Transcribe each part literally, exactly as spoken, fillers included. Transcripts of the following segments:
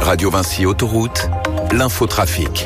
Radio Vinci Autoroute, l'infotrafic.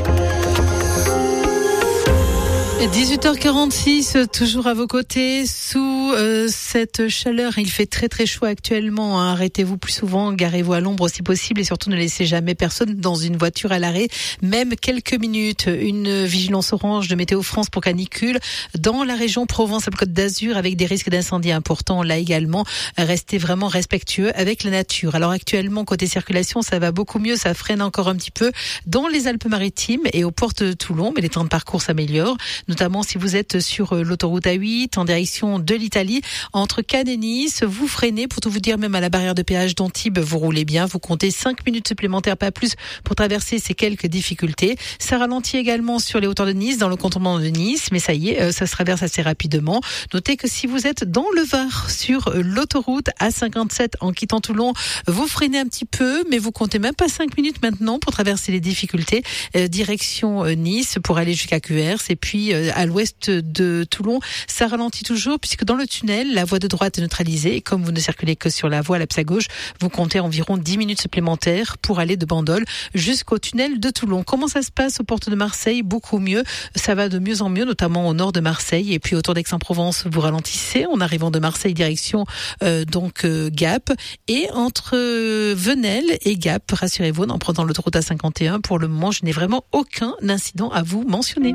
dix-huit heures quarante-six, toujours à vos côtés, sous euh, cette chaleur. Il fait très très chaud actuellement. Hein. Arrêtez-vous plus souvent, garez-vous à l'ombre si possible et surtout ne laissez jamais personne dans une voiture à l'arrêt, même quelques minutes. Une vigilance orange de Météo France pour canicule dans la région Provence-Alpes-Côte d'Azur avec des risques d'incendie importants. Là également, restez vraiment respectueux avec la nature. Alors actuellement, côté circulation, ça va beaucoup mieux, ça freine encore un petit peu dans les Alpes-Maritimes et aux portes de Toulon, mais les temps de parcours s'améliorent. Notamment si vous êtes sur l'autoroute A huit en direction de l'Italie, entre Cannes et Nice, vous freinez, pour tout vous dire, même à la barrière de péage d'Antibes, vous roulez bien, vous comptez cinq minutes supplémentaires, pas plus, pour traverser ces quelques difficultés. Ça ralentit également sur les hauteurs de Nice, dans le contournement de Nice, mais ça y est, ça se traverse assez rapidement. Notez que si vous êtes dans le Var, sur l'autoroute A cinquante-sept en quittant Toulon, vous freinez un petit peu, mais vous comptez même pas cinq minutes maintenant pour traverser les difficultés, euh, direction euh, Nice, pour aller jusqu'à Cuers, et puis euh, à l'ouest de Toulon, ça ralentit toujours puisque dans le tunnel, la voie de droite est neutralisée et comme vous ne circulez que sur la voie l'axe à gauche, vous comptez environ dix minutes supplémentaires pour aller de Bandol jusqu'au tunnel de Toulon. Comment ça se passe aux portes de Marseille? Beaucoup mieux. Ça va de mieux en mieux, notamment au nord de Marseille et puis autour d'Aix-en-Provence, vous ralentissez en arrivant de Marseille direction euh, donc euh, Gap et entre euh, Venelle et Gap, rassurez-vous, en prenant l'autoroute A cinquante et un, pour le moment, je n'ai vraiment aucun incident à vous mentionner.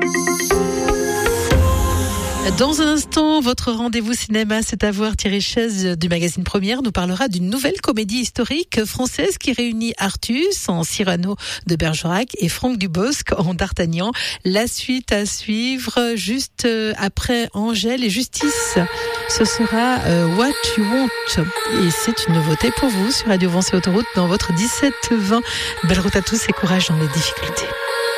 Dans un instant, votre rendez-vous cinéma, c'est à voir. Thierry Chaise du magazine Première nous parlera d'une nouvelle comédie historique française qui réunit Artus en Cyrano de Bergerac et Franck Dubosc en D'Artagnan. La suite à suivre juste après Angèle et Justice. Ce sera euh, What You Want. Et c'est une nouveauté pour vous sur Radio Vinci Autoroute dans votre dix-sept vingt. Belle route à tous et courage dans les difficultés.